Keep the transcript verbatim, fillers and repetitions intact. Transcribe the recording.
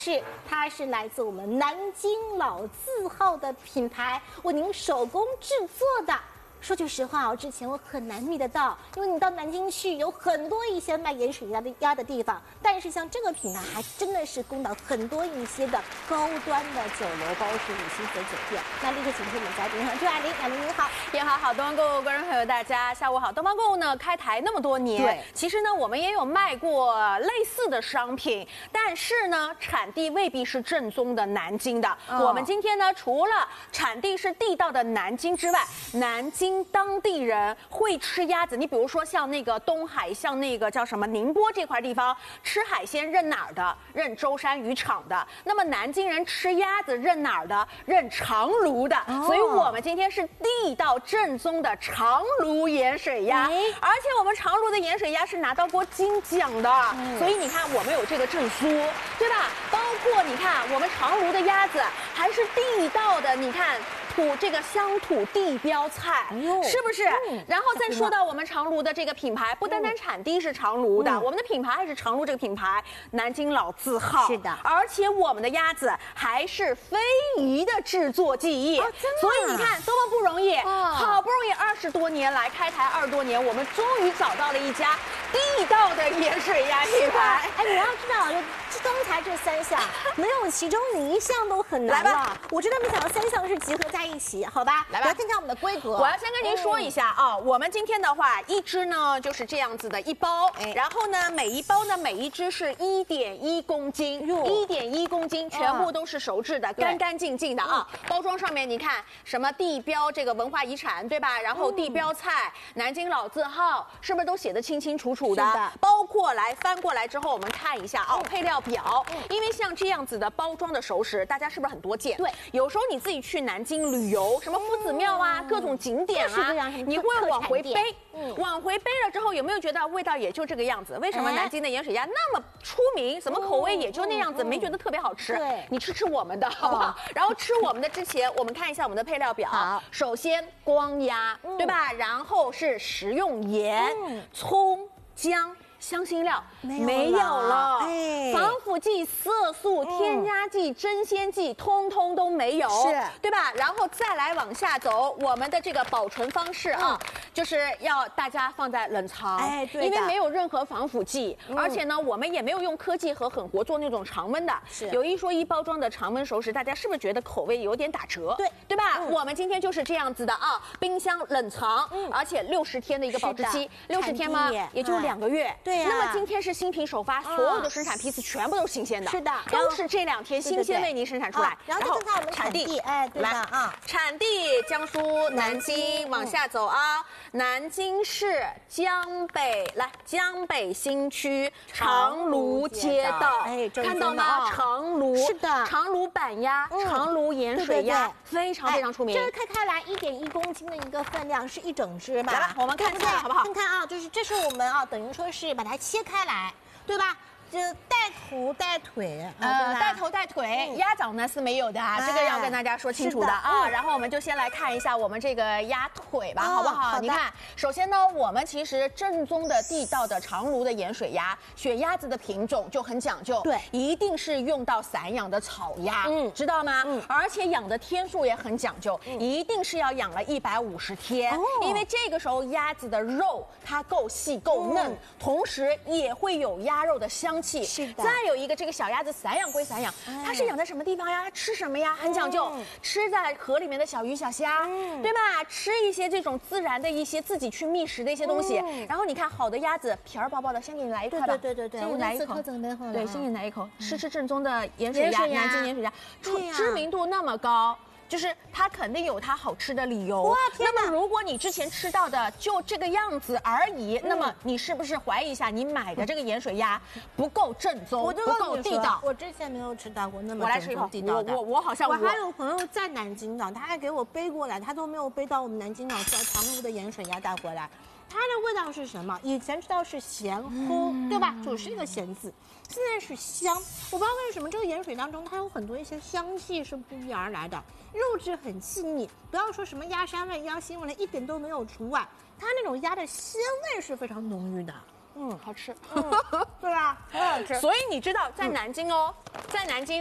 是，它是来自我们南京老字号的品牌，为您手工制作的。说句实话哦，之前我很难觅得到，因为你到南京去有很多一些卖盐水鸭的鸭的地方，但是像这个品牌还真的是供到很多一些的高端的酒楼，包括是五星级酒店。那立刻请出我们嘉宾朱亚玲，亚玲您好， 也好好，东方购物观众朋友大家下午好。东方购物呢开台那么多年， 对， 其实呢我们也有卖过类似的商品，但是呢产地未必是正宗的南京的。哦、我们今天呢除了产地是地道的南京之外，南京当地人会吃鸭子，你比如说像那个东海，像那个叫什么宁波这块地方，吃海鲜认哪儿的？认舟山渔场的。那么南京人吃鸭子认哪儿的？认长芦的。哦、所以我们今天是地道正宗的长芦盐水鸭，哎、而且我们长芦的盐水鸭是拿到过金奖的，嗯、所以你看我们有这个证书，对吧？包括你看我们长芦的鸭子还是地道的，你看。土这个乡土地标菜，哎、是不是？嗯、然后再说到我们长芦的这个品牌，不单单产地是长芦的，嗯、我们的品牌还是长芦这个品牌，南京老字号。 是的， 而且我们的鸭子还是非遗的制作技艺， 哦、 所以你看多么不容易，哦、好不容易二十多年来开台二十多年，我们终于找到了一家地道的盐水鸭品牌。 哎，你要知道，就刚才这三项，没有其中你一项都很难了。我真的没想到三项是集合在一起，好吧？ 来吧， 来看看我们的规格。 我要先跟您说一下啊，我们今天的话，一只呢就是这样子的一包，哎、然后呢每一包呢每一只是一点一公斤，一点一公斤，全部都是熟制的，干干净净的啊。嗯、包装上面你看什么地标这个文化遗产对吧？然后地标菜、嗯、南京老字号，是不是都写得清清楚楚的？ 是的。 包括来翻过来之后，我们看一下啊、哦，配料表， 嗯、 因为像这样子的包装的熟食，大家是不是很多见？ 对， 有时候你自己去南京旅游，什么夫子庙啊，嗯、各种景点啊，你会往回背，嗯、往回背了之后，有没有觉得味道也就这个样子？为什么南京的盐水鸭那么出名？什么口味也就那样子，嗯、没觉得特别好吃？ 对， 你吃吃我们的好不好？哦、然后吃我们的之前，我们看一下我们的配料表。好，首先光鸭，嗯、对吧？然后是食用盐、嗯、葱、姜。香辛料没有了，哎，防腐剂、色素、添加剂、增鲜剂，通通都没有， 是， 对吧？然后再来往下走，我们的这个保存方式啊，嗯、就是要大家放在冷藏， 哎，对， 因为没有任何防腐剂，嗯、而且呢，我们也没有用科技和狠活做那种常温的， 是。 有一说一，包装的常温熟食，大家是不是觉得口味有点打折？ 对， 对吧？嗯、我们今天就是这样子的啊，冰箱冷藏，嗯、而且六十天的一个保质期，六十天吗？也就两个月。 对呀、啊。 那么今天是新品首发，所有的生产批次全部都是新鲜的， 是的， 都是这两天新鲜为您生产出来。 然后再看看我们产地，哎，对的啊， 产地江苏南京，往下走啊，南京市江北，来江北新区长芦街道， 哎， 看到吗？长芦是的， 长芦板鸭，长芦盐水鸭，非常非常出名。 这个开开来一点一公斤的一个分量，是一整只吧？ 来吧，我们看一下好不好？ 看看啊，就是这是我们啊，等于说是把它切开来，对吧？就带头带腿， 呃，带头带腿，鸭掌呢是没有的啊，这个要跟大家说清楚的啊。然后我们就先来看一下我们这个鸭腿吧，好不好？你看，首先呢，我们其实正宗的地道的长芦的盐水鸭，选鸭子的品种就很讲究， 对， 一定是用到散养的草鸭，嗯，知道吗？嗯，而且养的天数也很讲究，一定是要养了一百五十天，因为这个时候鸭子的肉它够细够嫩，同时也会有鸭肉的香。 是的， 再有一个这个小鸭子散养归散养，哎、它是养在什么地方呀？吃什么呀？很讲究，嗯、吃在河里面的小鱼小虾，嗯、对吧？吃一些这种自然的一些自己去觅食的一些东西。嗯、然后你看，好的鸭子皮儿薄薄的，先给你来一块吧。 对对对对对， 先给你来一口。对，先给你来一口，吃吃正宗的盐水鸭，南京盐水鸭，出知名度那么高。就是它肯定有它好吃的理由。 哇，天哪！ 那么如果你之前吃到的就这个样子而已，嗯、那么你是不是怀疑一下你买的这个盐水鸭不够正宗， 我就不够地道？ 我之前没有吃到过那么我来吃一口地道的。 我我我好像我还有朋友在南京的，他还给我背过来，他都没有背到我们南京老字号长芦的盐水鸭带回来。它的味道是什么？以前知道是咸齁，嗯、对吧？就是一个咸字。现在是香，我不知道为什么这个盐水当中它有很多一些香气是不一而来的，肉质很细腻，不要说什么鸭膻味、鸭腥味，一点都没有除外，它那种鸭的鲜味是非常浓郁的。 嗯，好吃， 对吧？很好吃。 所以你知道，在南京哦，在南京